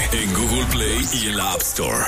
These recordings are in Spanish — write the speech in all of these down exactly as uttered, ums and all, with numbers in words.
en Google Play y en la App Store.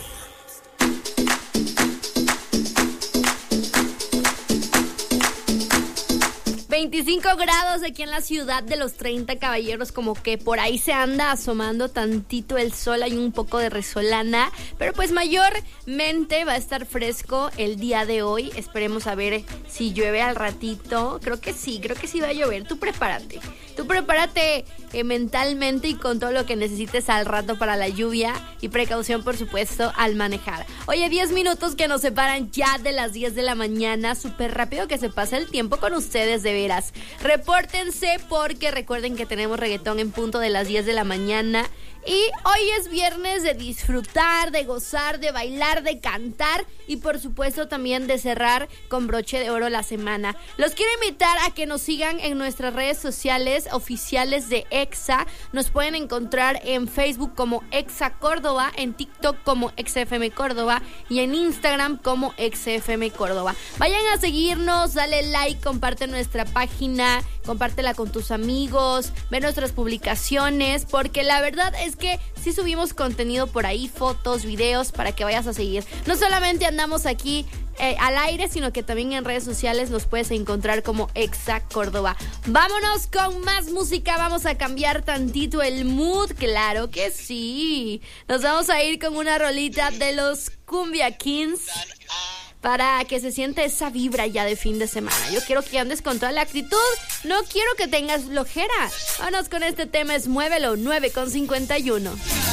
veinticinco grados aquí en la ciudad de los treinta caballeros, como que por ahí se anda asomando tantito el sol, hay un poco de resolana, pero pues mayormente va a estar fresco el día de hoy. Esperemos a ver si llueve al ratito. Creo que sí, creo que sí va a llover. Tú prepárate, tú prepárate eh, mentalmente y con todo lo que necesites al rato para la lluvia, y precaución por supuesto al manejar. Oye, diez minutos que nos separan ya de las diez de la mañana, súper rápido que se pasa el tiempo con ustedes, de veras. Repórtense porque recuerden que tenemos reggaetón en punto de las diez de la mañana. Y hoy es viernes de disfrutar, de gozar, de bailar, de cantar y por supuesto también de cerrar con broche de oro la semana. Los quiero invitar a que nos sigan en nuestras redes sociales oficiales de Exa. Nos pueden encontrar en Facebook como Exa Córdoba, en TikTok como Exa F M Córdoba y en Instagram como Exa F M Córdoba. Vayan a seguirnos, dale like, comparte nuestra página, compártela con tus amigos, ve nuestras publicaciones, porque la verdad es que sí subimos contenido por ahí, fotos, videos, para que vayas a seguir. No solamente andamos aquí eh, al aire, sino que también en redes sociales nos puedes encontrar como Exa Córdoba. Vámonos con más música, vamos a cambiar tantito el mood, claro que sí. Nos vamos a ir con una rolita de los Cumbia Kings, para que se siente esa vibra ya de fin de semana. Yo quiero que andes con toda la actitud, no quiero que tengas flojera. Vámonos con este tema, es Muévelo, nueve con cincuenta y uno.